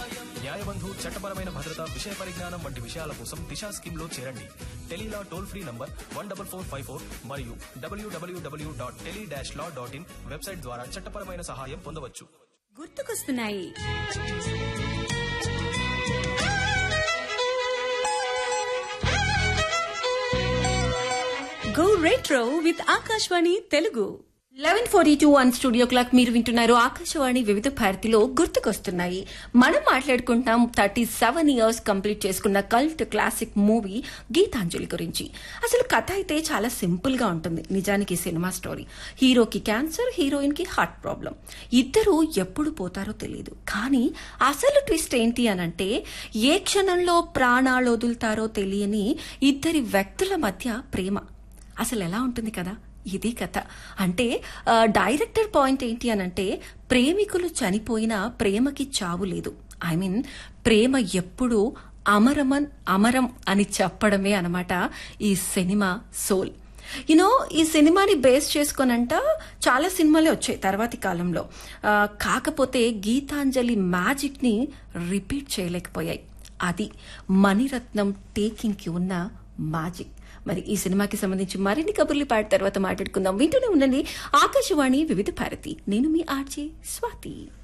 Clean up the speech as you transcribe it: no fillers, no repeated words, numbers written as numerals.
న్యాయబంధు చట్టపరమైన భద్రత విషయ పరిజ్ఞానం వంటి విషయాల కోసం దిశా స్కీమ్ లో చేరండి. టెలీలా టోల్ ఫ్రీ నంబర్ 14454 మరియు www.tele-law.in వెబ్సైట్ ద్వారా చట్టపరమైన సహాయం పొందవచ్చు. గుర్తుకొస్తున్నాయి. Go retro with Akashvani Telugu. 11:42 on studio clock. మీరు వింటున్నారు ఆకాశవాణి వివిధ భారతిలో గుర్తుకొస్తున్నాయి. మనం మాట్లాడుకుంటాం 37 ఇయర్స్ కంప్లీట్ చేసుకున్న కల్ట్ క్లాసిక్ మూవీ గీతాంజలి గురించి. అసలు కథ అయితే చాలా సింపుల్ గా ఉంటుంది. నిజానికి సినిమా స్టోరీ. హీరోకి క్యాన్సర్, హీరోయిన్ కి హార్ట్ ప్రాబ్లం. ఇద్దరు ఎప్పుడు పోతారో తెలియదు. కానీ అసలు ట్విస్ట్ ఏంటి అనంటే ఏ క్షణంలో ప్రాణాలు వదులుతారో తెలియని ఇద్దరి వ్యక్తుల మధ్య ప్రేమ. అసలు ఎలా ఉంటుంది కదా ఇది కథ. అంటే డైరెక్టర్ పాయింట్ ఏంటి అనంటే ప్రేమికులు చనిపోయినా ప్రేమకి చావు లేదు. ఐ మీన్ ప్రేమ ఎప్పుడూ అమరం అని చెప్పడమే అన్నమాట ఈ సినిమా సోల్. ఈ సినిమాని బేస్ చేసుకోనంట చాలా సినిమాలే వచ్చాయి తర్వాతి కాలంలో. కాకపోతే గీతాంజలి మ్యాజిక్ ని రిపీట్ చేయలేకపోయాయి. అది మణిరత్నం టేకింగ్ కి ఉన్న మ్యాజిక్. మరి ఈ సినిమాకి సంబంధించి మరిన్ని కబుర్లు పాట తర్వాత మాట్లాడుకుందాం. వింటూనే ఉండండి ఆకాశవాణి వివిధ భారతి. నేను మీ ఆర్జే స్వాతి.